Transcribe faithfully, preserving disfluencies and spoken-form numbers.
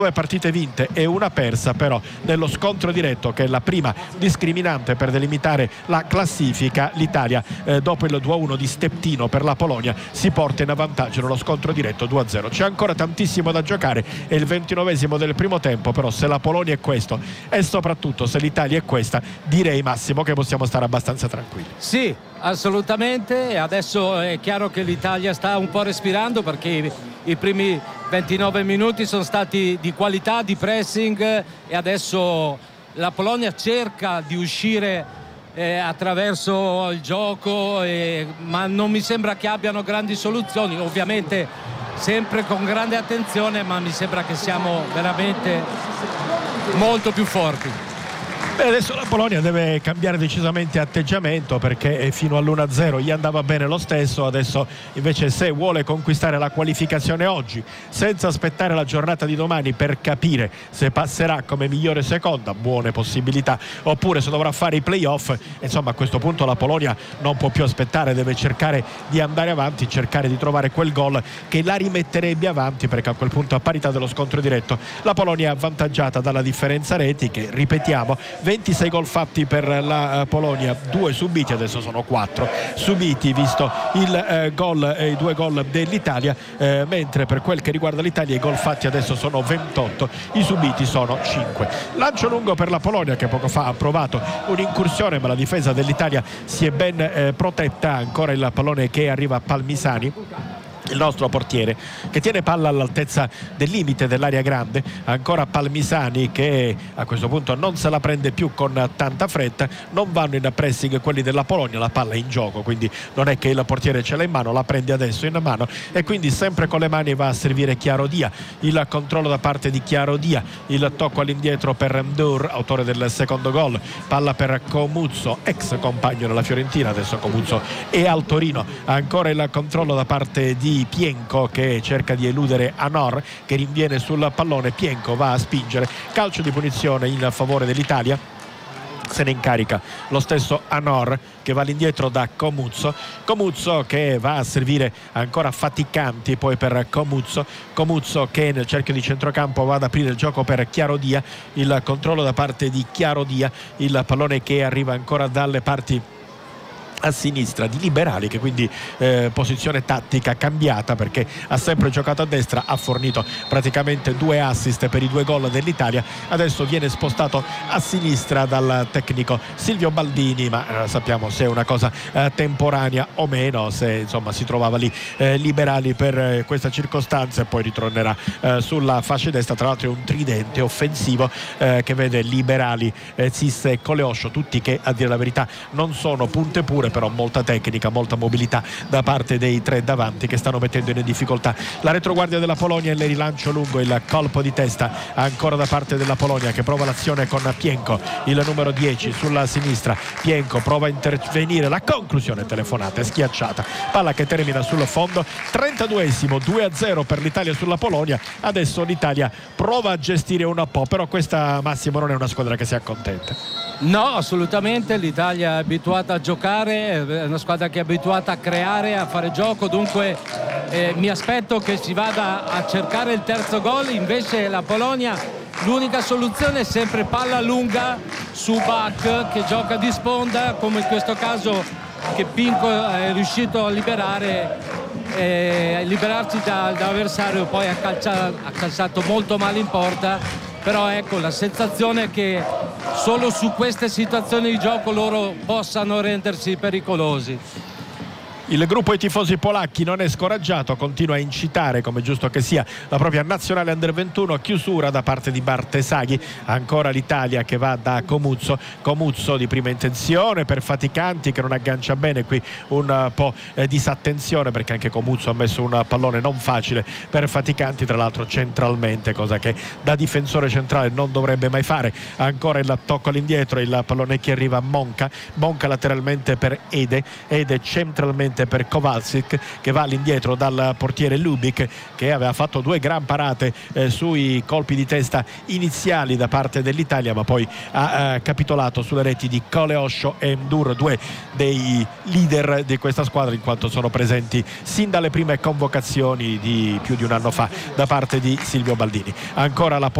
Due partite vinte e una persa, però nello scontro diretto, che è la prima discriminante per delimitare la classifica, l'Italia eh, dopo il due a uno di Steptino per la Polonia si porta in vantaggio nello scontro diretto due a zero. C'è ancora tantissimo da giocare, è il ventinovesimo del primo tempo, però se la Polonia è questo e soprattutto se l'Italia è questa, direi Massimo che possiamo stare abbastanza tranquilli. Sì, assolutamente. Adesso è chiaro che l'Italia sta un po' respirando, perché i primi ventinove minuti sono stati di qualità, di pressing, e adesso la Polonia cerca di uscire eh, attraverso il gioco, eh, ma non mi sembra che abbiano grandi soluzioni, ovviamente sempre con grande attenzione, ma mi sembra che siamo veramente molto più forti. Beh, adesso la Polonia deve cambiare decisamente atteggiamento, perché fino all'uno a zero gli andava bene lo stesso. Adesso invece, se vuole conquistare la qualificazione oggi senza aspettare la giornata di domani per capire se passerà come migliore seconda, buone possibilità, oppure se dovrà fare i playoff, insomma a questo punto la Polonia non può più aspettare, deve cercare di andare avanti, cercare di trovare quel gol che la rimetterebbe avanti, perché a quel punto, a parità dello scontro diretto, la Polonia è avvantaggiata dalla differenza reti, che ripetiamo ventisei gol fatti per la Polonia, due subiti, adesso sono quattro subiti visto il eh, gol e i due gol dell'Italia, eh, mentre per quel che riguarda l'Italia i gol fatti adesso sono ventotto, i subiti sono cinque. Lancio lungo per la Polonia, che poco fa ha provato un'incursione, ma la difesa dell'Italia si è ben eh, protetta. Ancora il pallone che arriva a Palmisani, il nostro portiere, che tiene palla all'altezza del limite dell'area grande. Ancora Palmisani, che a questo punto non se la prende più con tanta fretta. Non vanno in pressing quelli della Polonia, la palla è in gioco, quindi non è che il portiere ce l'ha in mano, la prende adesso in mano, e quindi sempre con le mani va a servire Chiarodia. Il controllo da parte di Chiarodia, il tocco all'indietro per Ndur, autore del secondo gol. Palla per Comuzzo, ex compagno della Fiorentina, adesso Comuzzo è al Torino. Ancora il controllo da parte di Pienko, che cerca di eludere Anor, che rinviene sul pallone. Pienko va a spingere, calcio di punizione in favore dell'Italia. Se ne incarica lo stesso Anor, che va all'indietro da Comuzzo. Comuzzo che va a servire ancora Faticanti, poi per Comuzzo. Comuzzo che nel cerchio di centrocampo va ad aprire il gioco per Chiarodia. Il controllo da parte di Chiarodia, il pallone che arriva ancora dalle parti a sinistra di Liberali, che quindi eh, posizione tattica cambiata, perché ha sempre giocato a destra, ha fornito praticamente due assist per i due gol dell'Italia. Adesso viene spostato a sinistra dal tecnico Silvio Baldini, ma eh, sappiamo se è una cosa eh, temporanea o meno, se insomma si trovava lì eh, Liberali per eh, questa circostanza, e poi ritornerà eh, sulla fascia destra. Tra l'altro è un tridente offensivo eh, che vede Liberali, eh, Zisse e Coleoscio, tutti che a dire la verità non sono punte pure, però molta tecnica, molta mobilità da parte dei tre davanti, che stanno mettendo in difficoltà la retroguardia della Polonia. Il rilancio lungo, il colpo di testa ancora da parte della Polonia, che prova l'azione con Pienko, il numero dieci sulla sinistra. Pienko prova a intervenire, la conclusione telefonata è schiacciata, palla che termina sul fondo. Trentaduesimo, due a zero per l'Italia sulla Polonia. Adesso l'Italia prova a gestire un po', però questa, Massimo, non è una squadra che si accontenta. No, assolutamente. L'Italia è abituata a giocare, è una squadra che è abituata a creare, a fare gioco, dunque eh, mi aspetto che si vada a cercare il terzo gol. Invece la Polonia, l'unica soluzione è sempre palla lunga su Bak, che gioca di sponda, come in questo caso, che Pinco è riuscito a liberare, eh, liberarsi da, dall'avversario. Poi ha calciato, ha calciato molto male in porta, però ecco, la sensazione è che solo su queste situazioni di gioco loro possano rendersi pericolosi. Il gruppo dei tifosi polacchi non è scoraggiato, continua a incitare, come giusto che sia, la propria nazionale under ventuno. Chiusura da parte di Bartesaghi. Ancora l'Italia che va da Comuzzo. Comuzzo di prima intenzione per Faticanti, che non aggancia bene. Qui un po' eh, disattenzione, perché anche Comuzzo ha messo un pallone non facile per Faticanti, tra l'altro centralmente, cosa che da difensore centrale non dovrebbe mai fare. Ancora il tocco all'indietro, il pallone che arriva a Monca. Monca lateralmente per Ede. Ede centralmente finalmente per Kowalczyk, che va all'indietro dal portiere Lubik, che aveva fatto due gran parate eh, sui colpi di testa iniziali da parte dell'Italia, ma poi ha eh, capitolato sulle reti di Koleosho e M'Dur, due dei leader di questa squadra, in quanto sono presenti sin dalle prime convocazioni di più di un anno fa da parte di Silvio Baldini. Ancora la